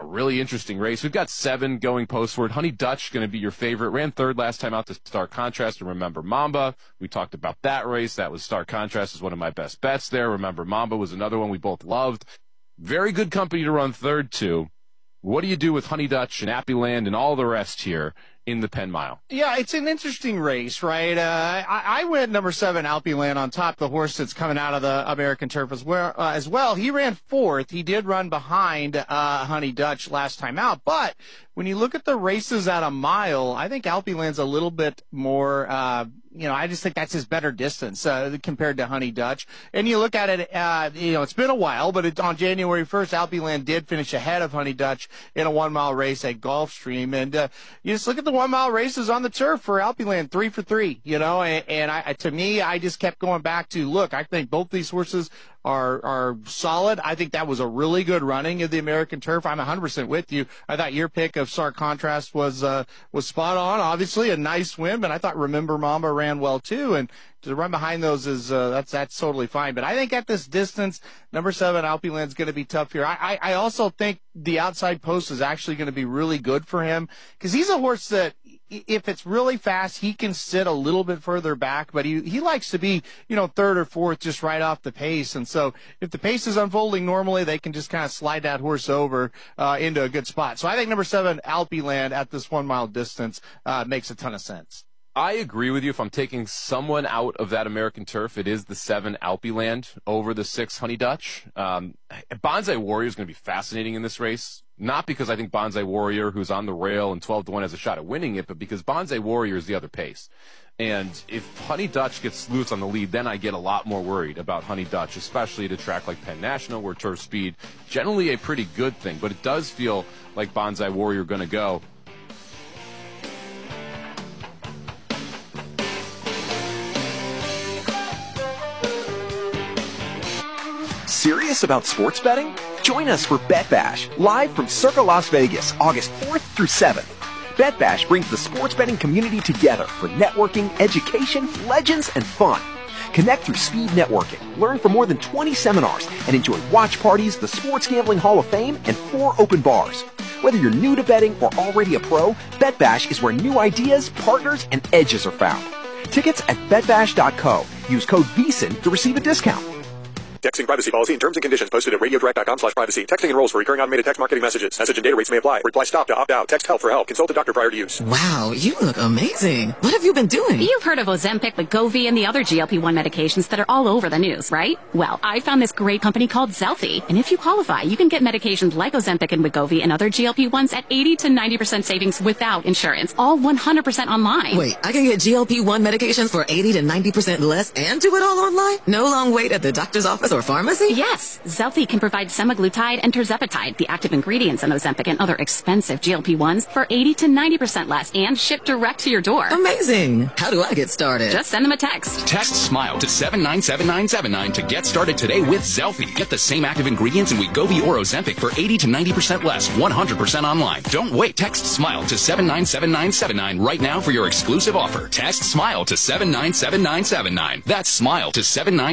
really interesting race. We've got 7 going postward. Honey Dutch going to be your favorite. Ran third last time out to Stark Contrast and Remember Mamba. We talked about that race. That was Stark Contrast is one of my best bets there. Remember Mamba was another one we both loved. Very good company to run third to. What do you do with Honey Dutch and Appyland and all the rest here in the Penn Mile? Yeah, it's an interesting race, right? I went number 7, Alpeland, on top, the horse that's coming out of the American Turf as well. He ran 4th. He did run behind Honey Dutch last time out. But when you look at the races at a mile, I think Alpeland's a little bit more, I just think that's his better distance compared to Honey Dutch. And you look at it, it's been a while, but on January 1st, Alpeland did finish ahead of Honey Dutch in a 1-mile race at Gulfstream. And you just look at the 1-mile races on the turf for Alpeland, 3 for 3, and to me, I just kept going back to, look, I think both these horses are solid. I think that was a really good running of the American Turf. I'm 100% with you. I thought your pick of Stark Contrast was spot on. Obviously, a nice win, but I thought Remember Mamba ran well too. And to run behind those is that's totally fine. But I think at this distance, number 7 Alpeland's going to be tough here. I also think the outside post is actually going to be really good for him because he's a horse that, if it's really fast, he can sit a little bit further back, but he likes to be, 3rd or 4th just right off the pace. And so if the pace is unfolding normally, they can just kind of slide that horse over into a good spot. So I think number 7, Alpeland, at this 1-mile distance makes a ton of sense. I agree with you. If I'm taking someone out of that American Turf, it is the 7 Alpeland over the 6 Honey Dutch. Bonsai Warrior is going to be fascinating in this race. Not because I think Bonsai Warrior, who's on the rail and 12-1, has a shot at winning it, but because Bonsai Warrior is the other pace. And if Honey Dutch gets loose on the lead, then I get a lot more worried about Honey Dutch, especially at a track like Penn National, where turf speed generally a pretty good thing. But it does feel like Bonsai Warrior going to go. Serious about sports betting? Join us for Bet Bash, live from Circa Las Vegas, August 4th through 7th. Bet Bash brings the sports betting community together for networking, education, legends, and fun. Connect through speed networking, learn from more than 20 seminars, and enjoy watch parties, the Sports Gambling Hall of Fame, and 4 open bars. Whether you're new to betting or already a pro, Bet Bash is where new ideas, partners, and edges are found. Tickets at betbash.co. Use code VSIN to receive a discount. Texting privacy policy and terms and conditions posted at radiodirect.com/privacy. Texting enrolls for recurring automated text marketing messages. Message and data rates may apply. Reply stop to opt out. Text help for help. Consult a doctor prior to use. Wow, you look amazing. What have you been doing? You've heard of Ozempic, Wegovy, and the other GLP-1 medications that are all over the news, right? Well, I found this great company called Zelfie, and if you qualify, you can get medications like Ozempic and Wegovy and other GLP-1s at 80 to 90% savings without insurance, all 100% online. Wait, I can get GLP-1 medications for 80 to 90% less and do it all online? No long wait at the doctor's office or pharmacy? Yes, Zelfie can provide semaglutide and tirzepatide, the active ingredients in Ozempic and other expensive GLP-1s, for 80 to 90% less and shipped direct to your door. Amazing. How do I get started? Just send them a text. Text SMILE to 797979 to get started today with Zelfie. Get the same active ingredients in Wegovy or Ozempic for 80 to 90% less, 100% online. Don't wait. Text SMILE to 797979 right now for your exclusive offer. Text SMILE to 797979. That's SMILE to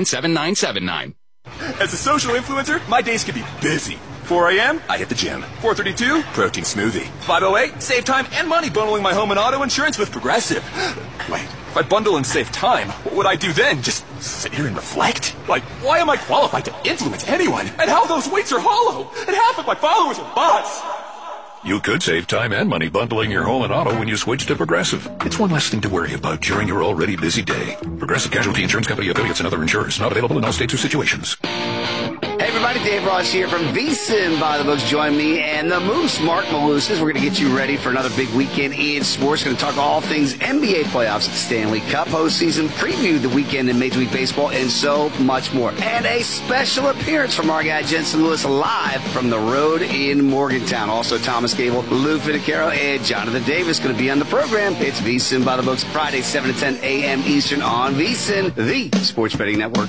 797979. As a social influencer, my days can be busy. 4 a.m., I hit the gym. 4:32, protein smoothie. 5:08, save time and money bundling my home and auto insurance with Progressive. Wait, if I bundle and save time, what would I do then? Just sit here and reflect? Like, why am I qualified to influence anyone? And how those weights are hollow? And half of my followers are bots. You could save time and money bundling your home and auto when you switch to Progressive. It's one less thing to worry about during your already busy day. Progressive Casualty Insurance Company, affiliates, and other insurers. Not available in all states or situations. Hey everybody, Dave Ross here from VSIN by the Books. Join me and the Moose, Mark Malusis. We're going to get you ready for another big weekend in sports. Going to talk all things NBA playoffs, Stanley Cup postseason, preview the weekend in Major League Baseball, and so much more. And a special appearance from our guy Jensen Lewis live from the road in Morgantown. Also Thomas Gable, Lou Finicaro, and Jonathan Davis going to be on the program. It's VSIN by the Books, Friday 7 to 10 a.m. Eastern on VSIN, the Sports Betting Network.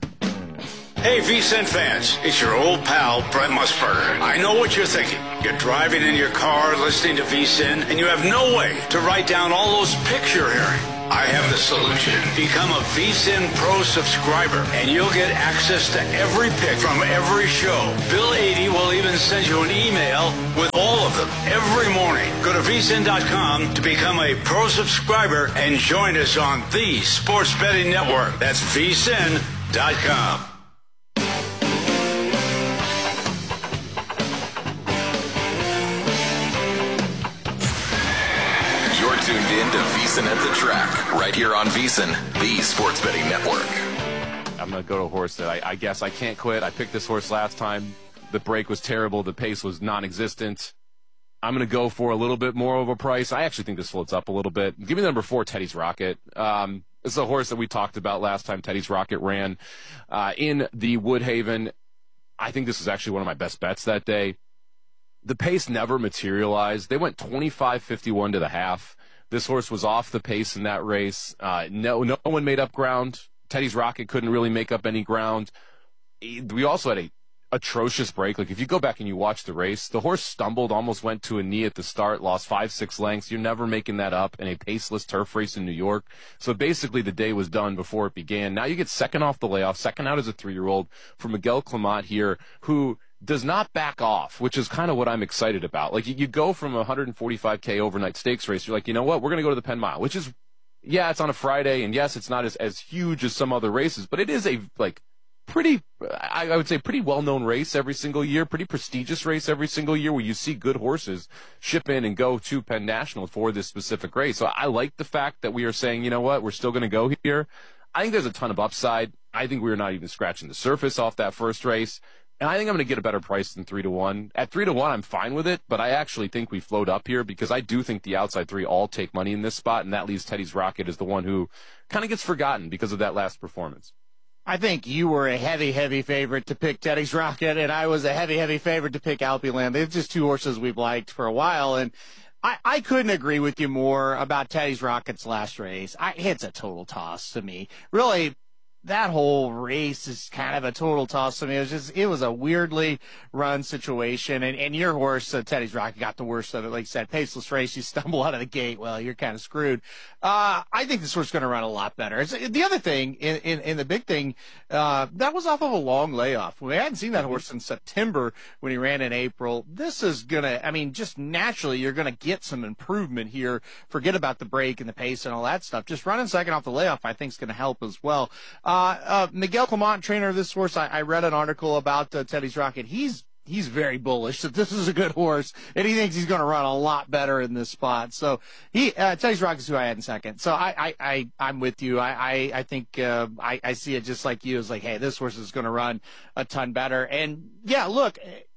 Hey, VSIN fans, it's your old pal, Brent Musburger. I know what you're thinking. You're driving in your car, listening to VSIN, and you have no way to write down all those pics you're hearing. I have the solution. Become a VSIN Pro subscriber, and you'll get access to every pick from every show. Bill 80 will even send you an email with of them every morning. Go to vsin.com to become a pro subscriber and join us on the Sports Betting Network. That's vsin.com. You're tuned in to VSiN at the Track, right here on VSiN, the Sports Betting Network. I'm going to go to a horse that I guess I can't quit. I picked this horse last time. The break was terrible. The pace was non-existent. I'm going to go for a little bit more of a price. I actually think this floats up a little bit. Give me the number 4, Teddy's Rocket. This is a horse that we talked about last time. Teddy's Rocket ran in the Woodhaven. I think this is actually one of my best bets that day. The pace never materialized. They went 25.51 to the half. This horse was off the pace in that race. No one made up ground. Teddy's Rocket couldn't really make up any ground. We also had a atrocious break. Like, if you go back and you watch the race, the horse stumbled, almost went to a knee at the start, lost 5-6 lengths. You're never making that up in a paceless turf race in New York. So basically the day was done before it began. Now you get second off the layoff, second out as a 3-year-old for Miguel Clement here, who does not back off, which is kind of what I'm excited about. Like, you go from a 145K overnight stakes race, you're like, you know what, we're going to go to the Penn Mile, which is, yeah, it's on a Friday, and yes, it's not as huge as some other races, but it is a, like, pretty, I would say, pretty well-known race every single year, pretty prestigious race every single year where you see good horses ship in and go to Penn National for this specific race. So I like the fact that we are saying, you know what, we're still going to go here. I think there's a ton of upside. I think we're not even scratching the surface off that first race. And I think I'm going to get a better price than 3-1. At 3-1, I'm fine with it, but I actually think we float up here because I do think the outside 3 all take money in this spot, and that leaves Teddy's Rocket as the one who kind of gets forgotten because of that last performance. I think you were a heavy favorite to pick Teddy's Rocket, and I was a heavy favorite to pick Alpeland. They're just two horses we've liked for a while, and I couldn't agree with you more about Teddy's Rocket's last race. It's a total toss to me. Really, that whole race is kind of a total toss to me. It was a weirdly run situation, and your horse, Teddy's Rocket, got the worst of it. Like you said, paceless race, you stumble out of the gate, well, you're kind of screwed. I think this horse is going to run a lot better. The other thing, in the big thing, that was off of a long layoff. We hadn't seen that horse since September when he ran in April. This is going to, I mean, just naturally, you're going to get some improvement here. Forget about the break and the pace and all that stuff. Just running second off the layoff, I think, is going to help as well. Miguel Clement, trainer of this horse, I read an article about Teddy's Rocket. He's very bullish that this is a good horse, and he thinks he's going to run a lot better in this spot. So Teddy's Rocket is who I had in second. So I'm with you. I think I see it just like you. It's like, hey, this horse is going to run a ton better. And yeah, look,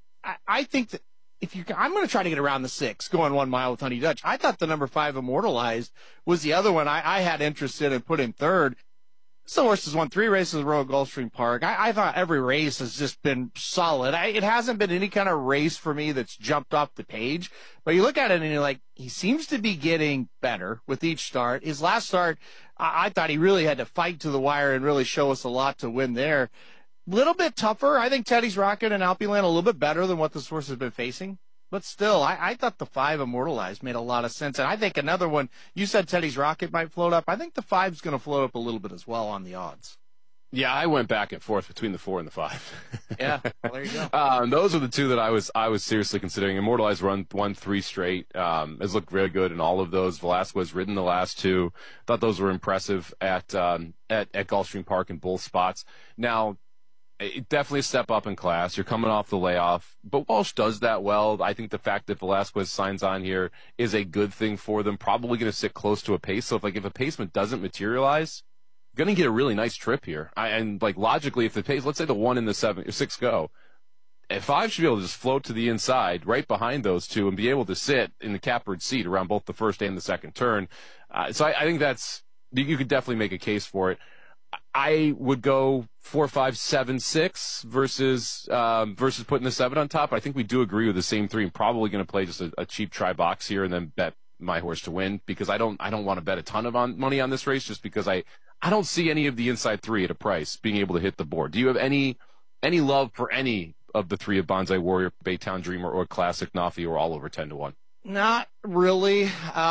I think that I'm going to try to get around the 6, going 1 mile with Honey Dutch. I thought the number 5 Immortalized was the other one I had interest in and put in third. This horse has won 3 races in a row at Gulfstream Park. I thought every race has just been solid. It hasn't been any kind of race for me that's jumped off the page. But you look at it and you're like, he seems to be getting better with each start. His last start, I thought he really had to fight to the wire and really show us a lot to win there. Little bit tougher. I think Teddy's Rocket and Alpeland a little bit better than what this horse has been facing. But still, I thought the 5 Immortalized made a lot of sense. And I think another one, you said Teddy's Rocket might float up. I think the 5's going to float up a little bit as well on the odds. Yeah, I went back and forth between the 4 and the 5. Yeah, well, there you go. Those are the two that I was seriously considering. Immortalized won 3 straight. Has looked really good in all of those. Velasquez ridden the last 2. Thought those were impressive at Gulfstream Park in both spots. Now, definitely a step up in class. You're coming off the layoff, but Walsh does that well. I think the fact that Velasquez signs on here is a good thing for them. Probably going to sit close to a pace. So if a pacement doesn't materialize, going to get a really nice trip here. And logically, if the pace, let's say the 1 and the 7 or 6 go, 5 should be able to just float to the inside right behind those 2 and be able to sit in the catbird seat around both the first and the second turn. So I think you could definitely make a case for it. I would go 4, 5, 7, 6 versus putting the 7 on top. I think we do agree with the same 3. I'm probably going to play just a cheap try box here and then bet my horse to win because I don't want to bet a ton of money on this race just because I don't see any of the inside 3 at a price being able to hit the board. Do you have any love for any of the 3 of Bonsai Warrior, Baytown Dreamer, or Classic Nafi, or all over 10-1? Not really.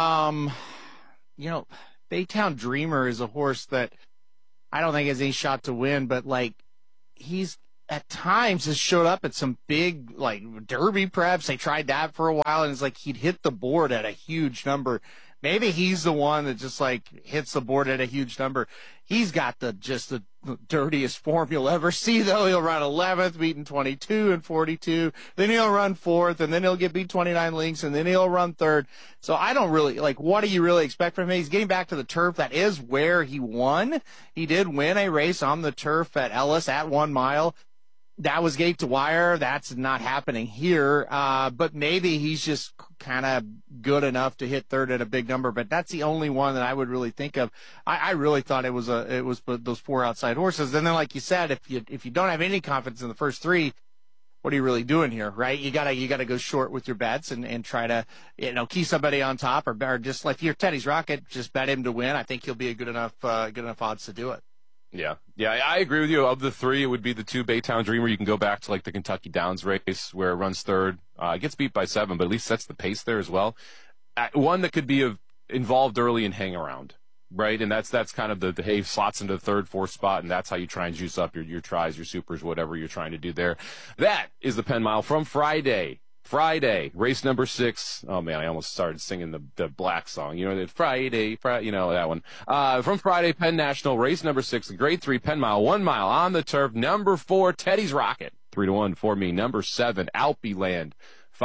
Baytown Dreamer is a horse that I don't think has any shot to win, but he's at times has showed up at some big, like, Derby preps. They tried that for a while, and it's like he'd hit the board at a huge number. Maybe he's the one that just, like, hits the board at a huge number. He's got the dirtiest form you'll ever see, though. He'll run 11th, beating 22 and 42. Then he'll run 4th, and then he'll get beat 29 lengths, and then he'll run 3rd. So I don't really, like, what do you really expect from him? He's getting back to the turf. That is where he won. He did win a race on the turf at Ellis at 1 mile. That was gate to wire. That's not happening here. But maybe he's just kind of good enough to hit 3rd at a big number. But that's the only one that I would really think of. I really thought it was those 4 outside horses. And then, like you said, if you don't have any confidence in the first 3, what are you really doing here, right? You gotta go short with your bets and try to, keep somebody on top or just like if you're Teddy's Rocket, just bet him to win. I think he'll be a good enough odds to do it. Yeah, I agree with you. Of the 3, it would be the 2 Baytown Dreamer. You can go back to like the Kentucky Downs race where it runs 3rd. It gets beat by 7, but at least sets the pace there as well. One that could be involved early and hang around, right? And that's kind of the hay slots into the 3rd, 4th spot, and that's how you try and juice up your tries, your supers, whatever you're trying to do there. That is the Penn Mile from Friday, race number 6. Oh man, I almost started singing the Black song. Friday, that one. From Friday, Penn National, race number 6, the grade 3 Penn Mile, 1 mile on the turf. Number 4, Teddy's Rocket, 3-1 for me. Number 7, Alpe Land,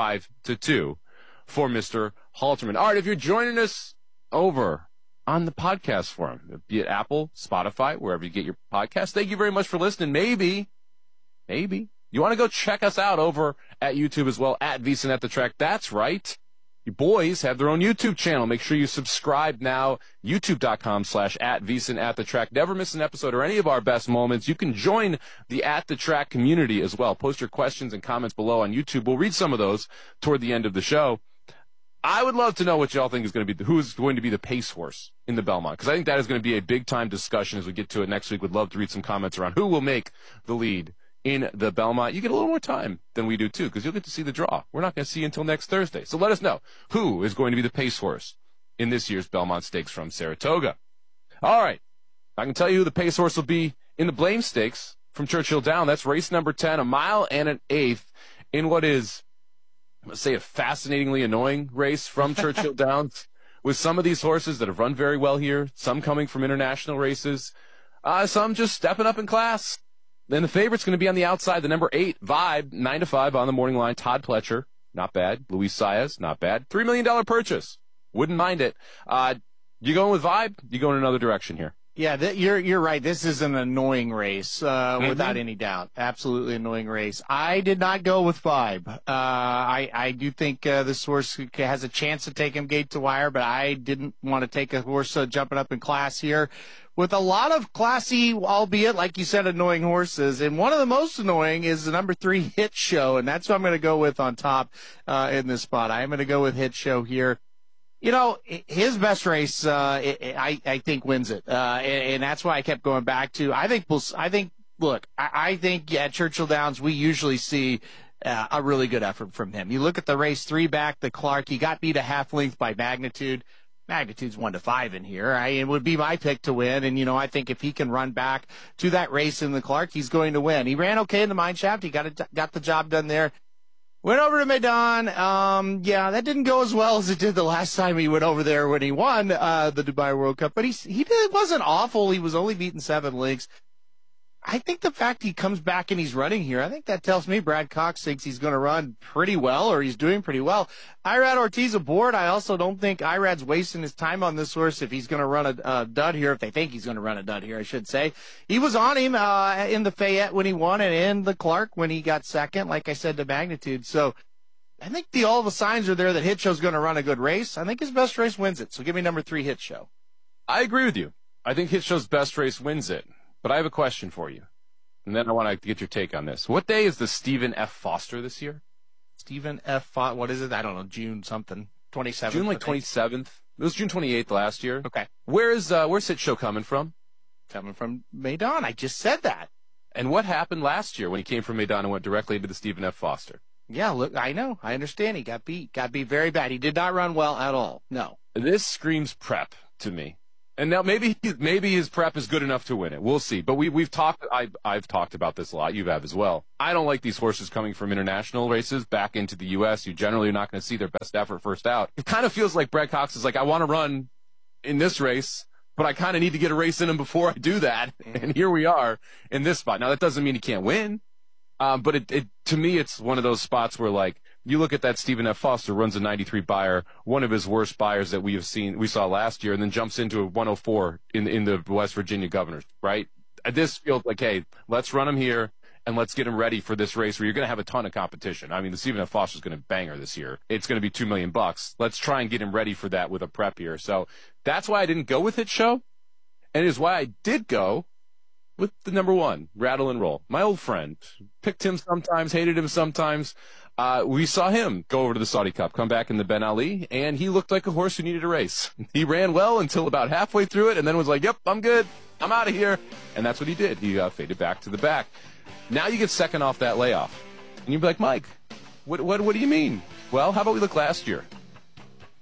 5-2 for Mr. Halterman. All right, if you're joining us over on the podcast forum, be it Apple, Spotify, wherever you get your podcast, thank you very much for listening. Maybe you want to go check us out over at YouTube as well, at VSiN at the Track. That's right. You boys have their own YouTube channel. Make sure you subscribe now, youtube.com/@VSiN at the Track. Never miss an episode or any of our best moments. You can join the At the Track community as well. Post your questions and comments below on YouTube. We'll read some of those toward the end of the show. I would love to know what y'all think is going to be who's going to be the pace horse in the Belmont, because I think that is going to be a big-time discussion as we get to it next week. Would love to read some comments around who will make the lead in the Belmont. You get a little more time than we do, too, because you'll get to see the draw. We're not going to see you until next Thursday. So let us know who is going to be the pace horse in this year's Belmont Stakes from Saratoga. All right. I can tell you who the pace horse will be in the Blame Stakes from Churchill Down. That's race number 10, 1 mile and an 1/8 in what is, let's say, a fascinatingly annoying race from Churchill Downs, with some of these horses that have run very well here, some coming from international races, some just stepping up in class. Then the favorite's going to be on the outside, the number 8, Vibe, 9-5 on the morning line. Todd Pletcher, not bad. Luis Saez, not bad. $3 million purchase. Wouldn't mind it. You going with Vibe? You going in another direction here? Yeah, you're right. This is an annoying race, without any doubt. Absolutely annoying race. I did not go with Vibe. I do think this horse has a chance to take him gate to wire, but I didn't want to take a horse jumping up in class here with a lot of classy, albeit, like you said, annoying horses. And one of the most annoying is the number 3 Hit Show, and that's what I'm going to go with on top in this spot. I am going to go with Hit Show here. His best race, I think wins it. And that's why I kept going back to, I think at Churchill Downs, we usually see a really good effort from him. You look at the race 3 back, the Clark, he got beat a half length by Magnitude. Magnitude's 1-5 in here. It would be my pick to win. And, I think if he can run back to that race in the Clark, he's going to win. He ran okay in the mine shaft. He got the job done there. Went over to Meydan. That didn't go as well as it did the last time he went over there when he won the Dubai World Cup. But he wasn't awful. He was only beaten 7 lengths. I think the fact he comes back and he's running here, I think that tells me Brad Cox thinks he's going to run pretty well, or he's doing pretty well. Irad Ortiz aboard. I also don't think Irad's wasting his time on this horse if he's going to run a dud here, if they think he's going to run a dud here, I should say. He was on him in the Fayette when he won and in the Clark when he got second, like I said, to Magnitude. So I think all the signs are there that Hit Show's going to run a good race. I think his best race wins it. So give me number 3, Hit Show. I agree with you. I think Hit Show's best race wins it. But I have a question for you, and then I want to get your take on this. What day is the Stephen F. Foster this year? Stephen F. Foster, what is it? I don't know, June something, 27th. June 27th. It was June 28th last year. Okay. Where's Hit Show coming from? Coming from Meydan. I just said that. And what happened last year when he came from Meydan and went directly into the Stephen F. Foster? Yeah, look, I know. I understand. He got beat very bad. He did not run well at all. No. This screams prep to me. And now maybe his prep is good enough to win it. We'll see. But we've talked. I've talked about this a lot. You have as well. I don't like these horses coming from international races back into the U.S. You generally are not going to see their best effort first out. It kind of feels like Brad Cox is like, I want to run in this race, but I kind of need to get a race in him before I do that. And here we are in this spot. Now that doesn't mean he can't win, but it to me it's one of those spots where like. You look at that Stephen F. Foster runs a 93 buyer, one of his worst buyers that we saw last year, and then jumps into a 104 in the West Virginia Governors, right? This feels like, hey, let's run him here and let's get him ready for this race where you're going to have a ton of competition. I mean, the Stephen F. Foster's going to bang her this year. It's going to be $2 million. Let's try and get him ready for that with a prep here. So that's why I didn't go with it, Show, and it is why I did go with the number one, Rattle and Roll. My old friend. Picked him sometimes, hated him sometimes. We saw him go over to the Saudi Cup, come back in the Ben Ali, and he looked like a horse who needed a race. He ran well until about halfway through it, and then was like, yep, I'm good. I'm out of here. And that's what he did. He faded back to the back. Now you get second off that layoff. And you'd be like, Mike, what do you mean? Well, how about we look last year?